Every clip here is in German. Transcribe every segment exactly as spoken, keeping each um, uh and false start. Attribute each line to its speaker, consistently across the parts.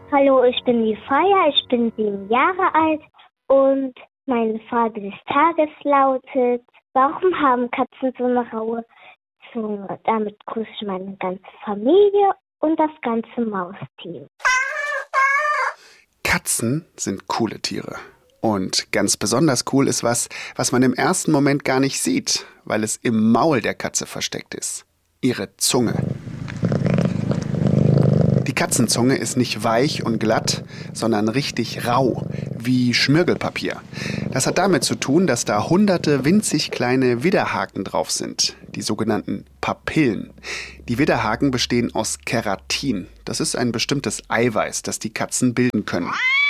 Speaker 1: Hallo, ich bin die Feier, ich bin sieben Jahre alt und meine Frage des Tages lautet: Warum haben Katzen so eine raue Zunge? Damit grüße ich meine ganze Familie und das ganze Mausteam.
Speaker 2: Katzen sind coole Tiere. Und ganz besonders cool ist was, was man im ersten Moment gar nicht sieht, weil es im Maul der Katze versteckt ist. Ihre Zunge. Die Katzenzunge ist nicht weich und glatt, sondern richtig rau, wie Schmirgelpapier. Das hat damit zu tun, dass da hunderte winzig kleine Widderhaken drauf sind, die sogenannten Papillen. Die Widderhaken bestehen aus Keratin. Das ist ein bestimmtes Eiweiß, das die Katzen bilden können.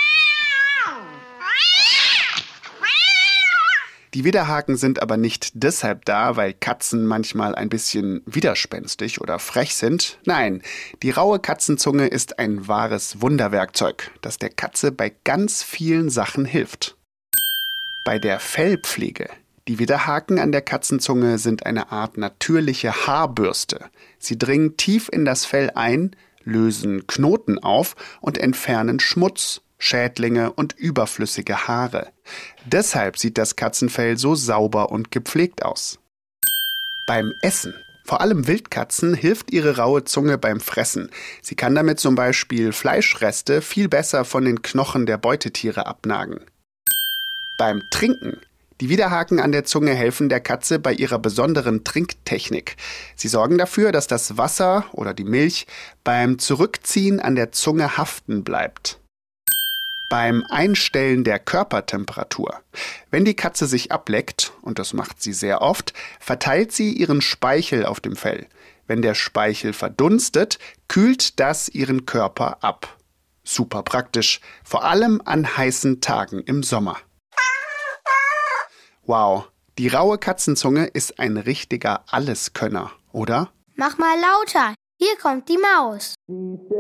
Speaker 2: Die Widderhaken sind aber nicht deshalb da, weil Katzen manchmal ein bisschen widerspenstig oder frech sind. Nein, die raue Katzenzunge ist ein wahres Wunderwerkzeug, das der Katze bei ganz vielen Sachen hilft. Bei der Fellpflege. Die Widderhaken an der Katzenzunge sind eine Art natürliche Haarbürste. Sie dringen tief in das Fell ein, lösen Knoten auf und entfernen Schmutz, Schädlinge und überflüssige Haare. Deshalb sieht das Katzenfell so sauber und gepflegt aus. Beim Essen, vor allem Wildkatzen, hilft ihre raue Zunge beim Fressen. Sie kann damit zum Beispiel Fleischreste viel besser von den Knochen der Beutetiere abnagen. Beim Trinken. Die Widderhaken an der Zunge helfen der Katze bei ihrer besonderen Trinktechnik. Sie sorgen dafür, dass das Wasser oder die Milch beim Zurückziehen an der Zunge haften bleibt. Beim Einstellen der Körpertemperatur. Wenn die Katze sich ableckt, und das macht sie sehr oft, verteilt sie ihren Speichel auf dem Fell. Wenn der Speichel verdunstet, kühlt das ihren Körper ab. Super praktisch, vor allem an heißen Tagen im Sommer. Wow, die raue Katzenzunge ist ein richtiger Alleskönner, oder?
Speaker 3: Mach mal lauter, hier kommt die Maus.